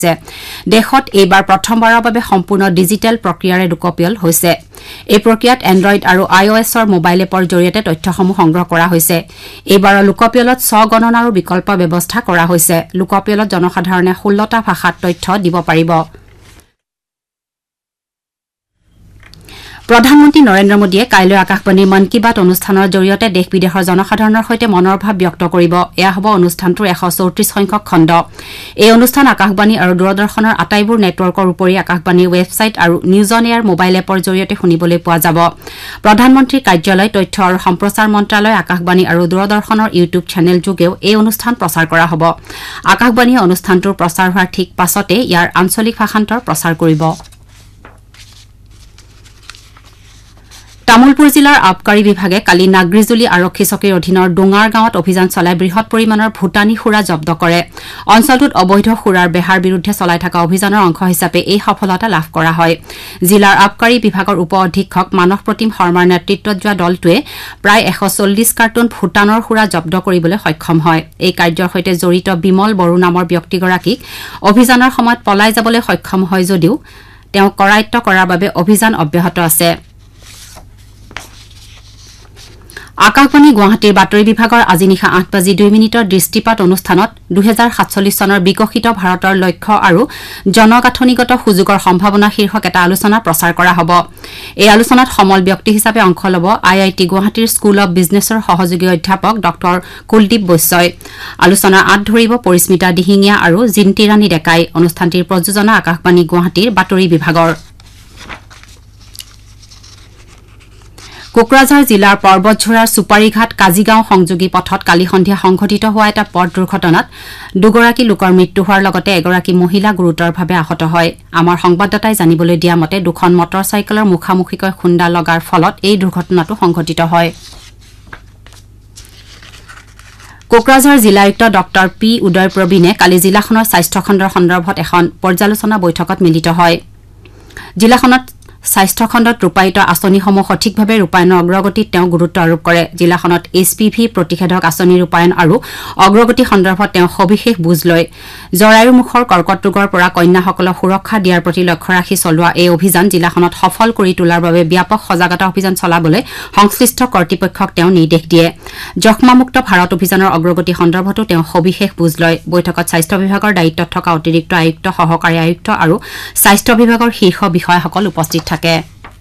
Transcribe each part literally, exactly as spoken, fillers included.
দেশত এইবাৰ প্ৰথমবাৰৰ বাবে সম্পূৰ্ণ ডিজিটেল প্ৰক্ৰিয়াৰে লোকপিয়ল হৈছে এই প্ৰক্ৰিয়াত এণ্ড্ৰইড আৰু আইঅএছৰ মোবাইল এপৰ জৰিয়তে তথ্যসমূহ সংগ্ৰহ কৰা হৈছে এইবাৰৰ লোকপিয়লত স্বগণনাৰো বিকল্প ব্যৱস্থা কৰা হৈছে লোকপিয়লত জনসাধাৰণে ষোল্লটা ভাষাত তথ্য দিব পাৰিব প্ৰধানমন্ত্ৰী নৰেন্দ্ৰ মোদীয়ে কাইলৈ আকাশবাণীৰ মন কী বাত অনুষ্ঠানৰ জৰিয়তে দেশ বিদেশৰ জনসাধাৰণৰ সৈতে মনৰ ভাৱ ব্যক্ত কৰিব এয়া হ'ব অনুষ্ঠানটোৰ এশ চৌত্ৰিশ সংখ্যক খণ্ড এই অনুষ্ঠান আকাশবাণী আৰু দূৰদৰ্শনৰ আটাইবোৰ নেটৱৰ্কৰ উপৰি আকাশবাণীৰ ৱেবছাইট আৰু নিউজ অন এয়াৰ মোবাইল এপৰ জৰিয়তে শুনিবলৈ পোৱা যাব প্ৰধানমন্ত্ৰীৰ কাৰ্যালয় তথ্য আৰু সম্প্ৰচাৰ মন্ত্ৰালয় আকাশবাণী আৰু দূৰদৰ্শনৰ ইউটিউব চেনেল যোগেও এই অনুষ্ঠান প্ৰচাৰ কৰা হ'ব আকাশবাণীয়ে অনুষ্ঠানটোৰ প্ৰচাৰ হোৱাৰ ঠিক পাছতে ইয়াৰ আঞ্চলিক ভাষান্তৰ প্ৰচাৰ কৰিব তামুলপুৰ জিলাৰ আবকাৰী বিভাগে কালি নাগৰিজুলি আৰক্ষী চকীৰ অধীনৰ ডোঙাৰ গাঁৱত অভিযান চলাই বৃহৎ পৰিমাণৰ ভূটানী সুৰা জব্দ কৰে অঞ্চলটোত অবৈধ সুৰাৰ বেহাৰ বিৰুদ্ধে চলাই থকা অভিযানৰ অংশ হিচাপে এই সফলতা লাভ কৰা হয় জিলাৰ আবকাৰী বিভাগৰ উপ অধীক্ষক মানস প্ৰতিম শৰ্মাৰ নেতৃত্বত যোৱা দলটোৱে প্ৰায় এশ চল্লিশ কাৰ্টুন ভূটানৰ সুৰা জব্দ কৰিবলৈ সক্ষম হয় এই কাৰ্যৰ সৈতে জড়িত বিমল বড়ো নামৰ ব্যক্তিগৰাকীক অভিযানৰ সময়ত পলাই যাবলৈ সক্ষম হয় যদিও তেওঁক কৰায়ত্ব কৰাৰ বাবে অভিযান অব্যাহত আছে আকাশবাণী গুৱাহাটীৰ বাতৰি বিভাগৰ আজি নিশা আঠ বাজি দুই মিনিটৰ দৃষ্টিপাত অনুষ্ঠানত দুহেজাৰ সাতচল্লিশ চনৰ বিকশিত ভাৰতৰ লক্ষ্য আৰু জনগাঁথনিগত সুযোগৰ সম্ভাৱনা শীৰ্ষক এটা আলোচনা প্ৰচাৰ কৰা হ'ব এই আলোচনাত সমল ব্যক্তি হিচাপে অংশ ল'ব আই আই টি গুৱাহাটীৰ স্কুল অব বিজনেছৰ সহযোগী অধ্যাপক ডক্টৰ কুলদীপ বৈশ্যই আলোচনাৰ আঁত ধৰিব পৰিস্মিতা দিহিঙীয়া আৰু জিন্তি ৰাণী ডেকাই অনুষ্ঠানটিৰ প্ৰযোজনা আকাশবাণী গুৱাহাটীৰ বাতৰি বিভাগৰ কোকৰাঝাৰ জিলাৰ পৰ্বতঝোৰাৰ সুপাৰীঘাট কাজিগাঁও সংযোগী পথত কালি সন্ধিয়া সংঘটিত হোৱা এটা পথ দুৰ্ঘটনাত দুগৰাকী লোকৰ মৃত্যু হোৱাৰ লগতে এগৰাকী মহিলা গুৰুতৰভাৱে আহত হয় আমাৰ সংবাদদাতাই জানিবলৈ দিয়া মতে দুখন মটৰ চাইকেলৰ মুখামুখিকৈ খুন্দা লগাৰ ফলত এই দুৰ্ঘটনাটো সংঘটিত হয় কোকৰাঝাৰ জিলায়ুক্ত ডক্টৰ পি উদয় প্ৰবীণে কালি জিলাখনৰ স্বাস্থ্য খণ্ডৰ সন্দৰ্ভত এখন পৰ্যালোচনা বৈঠকত মিলিত হয় জিলাখনত স্বাস্থ্য খণ্ডত ৰূপায়িত আঁচনিসমূহ সঠিকভাৱে ৰূপায়ণৰ অগ্ৰগতিত তেওঁ গুৰুত্ব আৰোপ কৰে জিলাখনত এইচ পি ভি প্ৰতিষেধক আঁচনি ৰূপায়ণ আৰু অগ্ৰগতি সন্দৰ্ভত তেওঁ সবিশেষ বুজ লয় জৰায়ুমুখৰ কৰ্কট ৰোগৰ পৰা কন্যাসকলক সুৰক্ষা দিয়াৰ প্ৰতি লক্ষ্য ৰাখি চলোৱা এই অভিযান জিলাখনত সফল কৰি তোলাৰ বাবে ব্যাপক সজাগতা অভিযান চলাবলৈ সংশ্লিষ্ট কৰ্তৃপক্ষক তেওঁ নিৰ্দেশ দিয়ে যক্ষ্মামুক্ত ভাৰত অভিযানৰ অগ্ৰগতি সন্দৰ্ভতো তেওঁ সবিশেষ বুজ লয় বৈঠকত স্বাস্থ্য বিভাগৰ দায়িত্বত থকা অতিৰিক্ত আয়ুক্ত সহকাৰী আয়ুক্ত আৰু স্বাস্থ্য বিভাগৰ শীৰ্ষ বিষয়াসকল উপস্থিত থাকে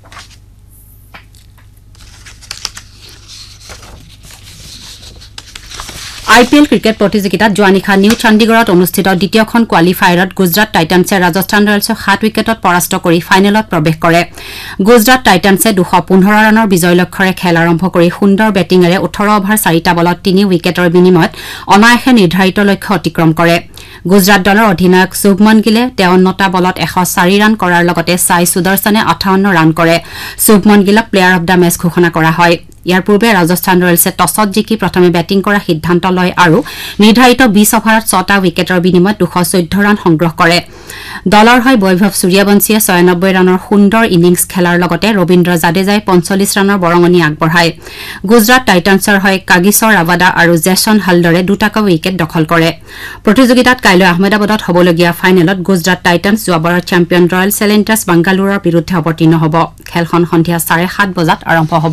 আই পি এল ক্ৰিকেট প্ৰতিযোগিতাত যোৱা নিশা নিউ চণ্ডীগড়ত অনুষ্ঠিত দ্বিতীয়খন কোৱালিফায়াৰত গুজৰাট টাইটান্ছে ৰাজস্থান ৰয়েলছক সাত উইকেটত পৰাস্ত কৰি ফাইনেলত প্ৰৱেশ কৰে গুজৰাট টাইটান্ছে দুশ পোন্ধৰ ৰানৰ বিজয় লক্ষ্যৰে খেল আৰম্ভ কৰি সুন্দৰ বেটিঙেৰে ওঠৰ অভাৰ চাৰিটা বলত তিনি উইকেটৰ বিনিময়ত অনায়াসে নিৰ্ধাৰিত লক্ষ্য অতিক্ৰম কৰে গুজৰাট দলৰ অধিনায়ক শুভমন গিলে তেৱন্নটা বলত এশ চাৰি ৰান কৰাৰ লগতে সাই সুদৰ্শনে আঠাৱন্ন ৰান কৰে Shubman Gillock player of the match ঘোষণা কৰা হয় ইয়াৰ পূৰ্বে ৰাজস্থান ৰয়েলছে টছত জিকি প্ৰথমে বেটিং কৰাৰ সিদ্ধান্ত লয় আৰু নিৰ্ধাৰিত বিশ অভাৰত ছটা উইকেটৰ বিনিময়ত দুশ চৈধ্য ৰান সংগ্ৰহ কৰে দলৰ হৈ বৈভৱ সূৰ্যবংশীয়ে ছয়ানব্বৈ ৰানৰ সুন্দৰ ইনিংছ খেলাৰ লগতে ৰবীন্দ্ৰ জাডেজাই পঞ্চল্লিছ ৰানৰ বৰঙণি আগবঢ়ায় গুজৰাট টাইটান্ছৰ হৈ কাগিছৰ ৰাৱাডা আৰু জেছন হালদৰে দুটাকৈ উইকেট দখল কৰে প্ৰতিযোগিতাত কাইলৈ আহমেদাবাদত হ'বলগীয়া ফাইনেলত গুজৰাট টাইটান্ছ যোৱাবাৰৰ চেম্পিয়ন ৰয়েল চেলেঞ্জাৰ্ছ বাংগালুৰুৰ বিৰুদ্ধে অৱতীৰ্ণ হ'ব খেলখন সন্ধিয়া চাৰে সাত বজাত আৰম্ভ হ'ব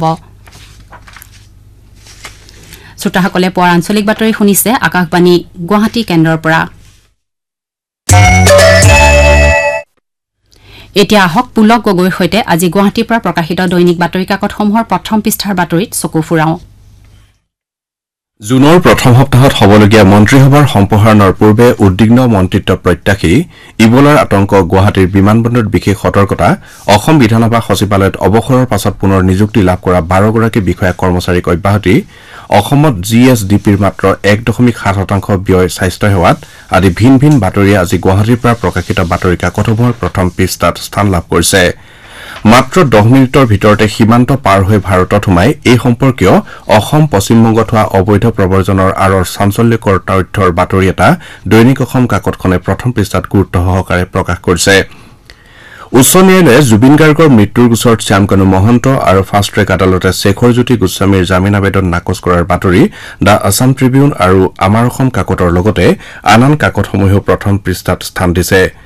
শ্ৰোতাসকলে পুৱাৰ আঞ্চলিক বাতৰি শুনিছে আকাশবাণী গুৱাহাটী কেন্দ্ৰৰ পৰা এতিয়া আহক পুলক গগৈৰ সৈতে আজি গুৱাহাটীৰ পৰা প্ৰকাশিত দৈনিক বাতৰি কাকতসমূহৰ প্ৰথম পৃষ্ঠাৰ বাতৰিত চকু ফুৰাওঁ জুনৰ প্ৰথম সপ্তাহত হ'বলগীয়া মন্ত্ৰীসভাৰ সম্প্ৰসাৰণৰ পূৰ্বে উদ্বিগ্ন মন্ত্ৰিত্ব প্ৰত্যাশী ইবোলাৰ আতংক গুৱাহাটীৰ বিমানবন্দৰত বিশেষ সতৰ্কতা অসম বিধানসভা সচিবালয়ত অৱসৰৰ পাছত পুনৰ নিযুক্তি লাভ কৰা বাৰগৰাকী বিষয়া কৰ্মচাৰীক অব্যাহতি অসমত জি এছ ডি পিৰ মাত্ৰ এক দশমিক সাত শতাংশ ব্যয় স্বাস্থ্যসেৱাত আদি ভিন ভিন বাতৰিয়ে আজি গুৱাহাটীৰ পৰা প্ৰকাশিত বাতৰি কাকতসমূহৰ প্ৰথম পৃষ্ঠাত স্থান লাভ কৰিছে মাত্ৰ দহ মিনিটৰ ভিতৰতে সীমান্ত পাৰ হৈ ভাৰতত সোমাই এই সম্পৰ্কীয় অসম পশ্চিমবংগত হোৱা অবৈধ প্ৰব্ৰজনৰ আঁৰৰ চাঞ্চল্যকৰ তথ্যৰ বাতৰি এটা দৈনিক অসম কাকতখনে প্ৰথম পৃষ্ঠাত গুৰুত্ব সহকাৰে প্ৰকাশ কৰিছে উচ্চ ন্যায়ালয়ে জুবিন গাৰ্গৰ মৃত্যুৰ গোচৰত শ্যামকানু মহন্ত আৰু ফাষ্ট ট্ৰেক আদালতে শেখৰ জ্যোতি গোস্বামীৰ জামিন আবেদন নাকচ কৰাৰ বাতৰি দ্য আছাম ট্ৰিবিউন আৰু আমাৰ অসম কাকতৰ লগতে আন আন কাকতসমূহেও প্ৰথম পৃষ্ঠাত স্থান দিছে।